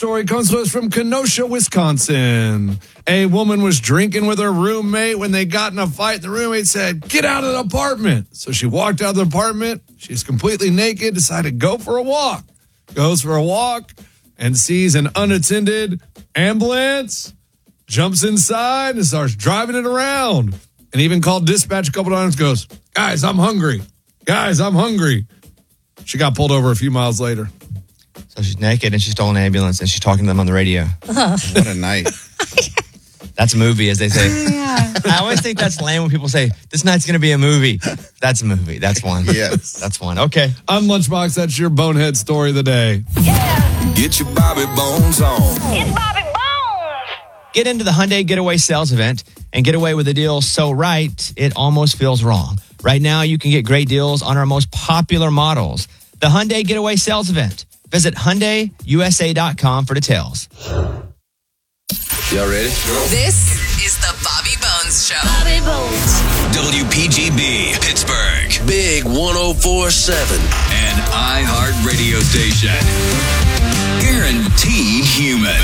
story comes to us from Kenosha, Wisconsin. A woman was drinking with her roommate when they got in a fight. The roommate said, "Get out of the apartment." So she walked out of the apartment. She's completely naked, decided to go for a walk. Goes for a walk and sees an unattended ambulance, jumps inside and starts driving it around. And even called dispatch a couple times, goes, "Guys, I'm hungry. Guys, I'm hungry." She got pulled over a few miles later. So she's naked and she stole an ambulance and she's talking to them on the radio. What a night. That's a movie, as they say. Yeah. I always think that's lame when people say, this night's going to be a movie. That's a movie. That's one. Yes. That's one. Okay. I'm Lunchbox. That's your bonehead story of the day. Get your Bobby Bones on. It's Bobby Bones. Get into the Hyundai Getaway Sales Event and get away with a deal so right, it almost feels wrong. Right now, you can get great deals on our most popular models. The Hyundai Getaway Sales Event. Visit HyundaiUSA.com for details. Y'all ready? This is the Bobby Bones Show. Bobby Bones. WPGB, Pittsburgh. Big 104.7. An iHeart radio station. Guaranteed human.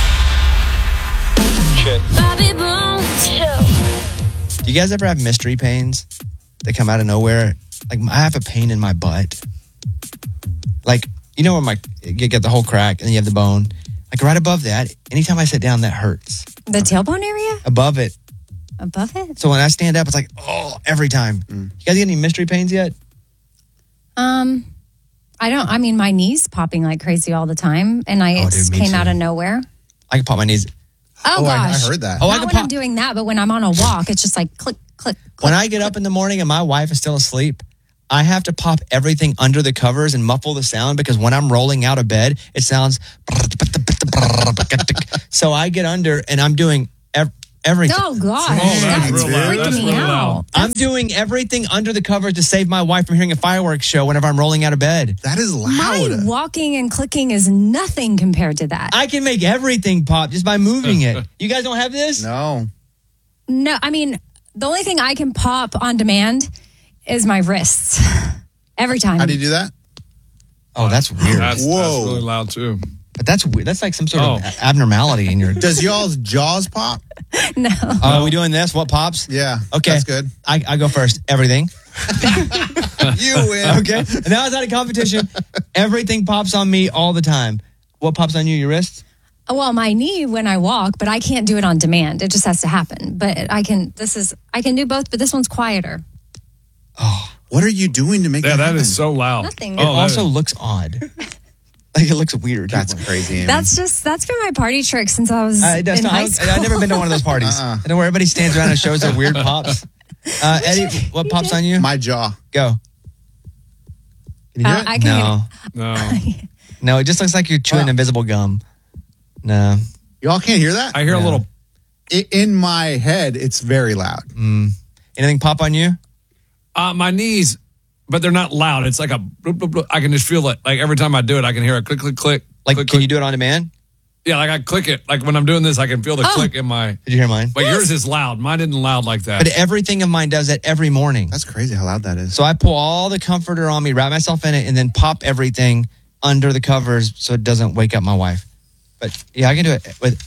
Bobby Bones Show. Do you guys ever have mystery pains that come out of nowhere? Like, I have a pain in my butt. Like, you know where you get the whole crack and then you have the bone? Like, right above that, anytime I sit down, that hurts. The tailbone area? Above it. Above it? So when I stand up, it's like, oh, every time. You guys get any mystery pains yet? I don't. I mean, my knees popping like crazy all the time, and it dude, me came too. out of nowhere. I can pop my knees. Oh, gosh. I heard that. Oh, I Not can when I'm doing that, but when I'm on a walk, it's just like click, click, click. When I get up in the morning and my wife is still asleep, I have to pop everything under the covers and muffle the sound because when I'm rolling out of bed, it sounds. So I get under and I'm doing everything. Oh, gosh. that's That's real loud. freaking That's me really out. loud. I'm doing everything under the covers to save my wife from hearing a fireworks show whenever I'm rolling out of bed. That is loud. My walking and clicking is nothing compared to that. I can make everything pop just by moving it. You guys don't have this? No. No, I mean, the only thing I can pop on demand is my wrists. Every time. How do you do that? Oh, that's weird. That's Whoa. really loud, too. But that's weird. That's like some sort of abnormality in your. Does y'all's jaws pop? No. Are we doing this? What pops? Yeah. Okay. That's good. I go first. Everything. You win. Okay. And now it's out of competition. Everything pops on me all the time. What pops on you? Your wrists? Well, my knee when I walk, but I can't do it on demand. It just has to happen. But I can do both, but this one's quieter. What are you doing to make Yeah, that that happen? is so loud. Nothing. It also looks odd. Like it looks weird. That's crazy, Amy. That's been my party trick since I was It does in not- high school. I've never been to one of those parties. I know where everybody stands around and shows their weird pops. Eddie, what pops on you? My jaw. Go. Can you do it? I can No. No. No, it just looks like you're chewing invisible gum. No. Y'all can't hear that? I hear a little. In my head, it's very loud. Anything pop on you? My knees, but they're not loud. It's like a bloop, bloop, bloop. I can just feel it. Like every time I do it, I can hear a click, click, click. Like, click, can click. you do it on demand? Yeah, like I click it. Like when I'm doing this, I can feel the click in my. Did you hear mine? But yours is loud. Mine isn't loud like that. But everything of mine does that every morning. That's crazy how loud that is. So I pull all the comforter on me, wrap myself in it, and then pop everything under the covers so it doesn't wake up my wife. But yeah, I can do it with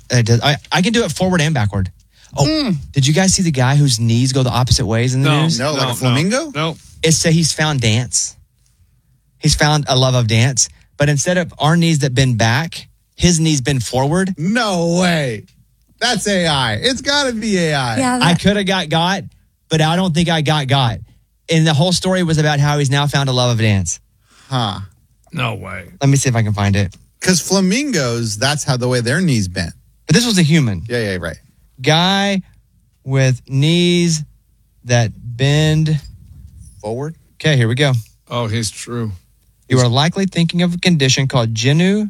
I can do it forward and backward. Oh, did you guys see the guy whose knees go the opposite ways in the news? No, like a flamingo? No. It said he's found dance. He's found a love of dance. But instead of our knees that bend back, his knees bend forward. No way. That's AI. It's got to be AI. Yeah, I could have got, but I don't think I got. And the whole story was about how he's now found a love of dance. Huh. No way. Let me see if I can find it. Because flamingos, that's how the way their knees bent. But this was a human. Yeah, right. Guy with knees that bend forward. Okay, here we go. Oh, he's true. You are likely thinking of a condition called genu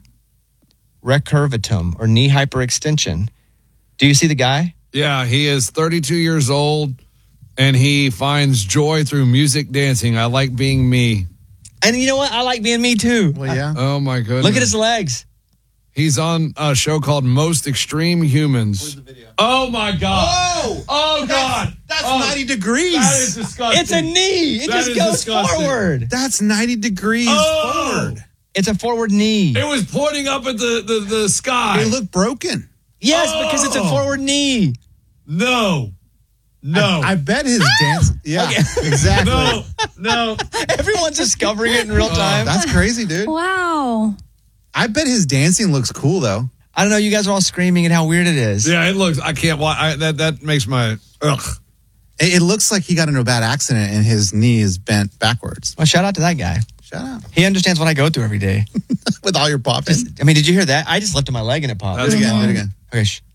recurvatum or knee hyperextension. Do you see the guy? Yeah, he is 32 years old, and he finds joy through music dancing. I like being me. And you know what? I like being me too. Well, yeah. Oh, my goodness. Look at his legs. He's on a show called Most Extreme Humans. Where's the video? Oh, my God. Oh, God. That's 90 degrees. That is disgusting. It's a knee. It That just is goes disgusting. forward. That's 90 degrees forward. It's a forward knee. It was pointing up at the sky. It looked broken. Yes, because it's a forward knee. No. I bet his dance. Yeah, exactly. No. Everyone's discovering it in real time. That's crazy, dude. Wow. I bet his dancing looks cool, though. I don't know. You guys are all screaming at how weird it is. Yeah, it looks. I can't watch. That makes my ugh. It looks like he got into a bad accident and his knee is bent backwards. Well, shout out to that guy. Shout out. He understands what I go through every day. With all your popping. I mean, did you hear that? I just lifted my leg and it popped. Do it again. Okay, shh.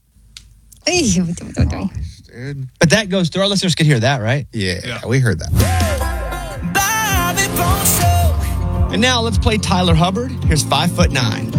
Dude. But that goes through. Our listeners could hear that, right? Yeah, we heard that. And now let's play Tyler Hubbard. Here's 5'9".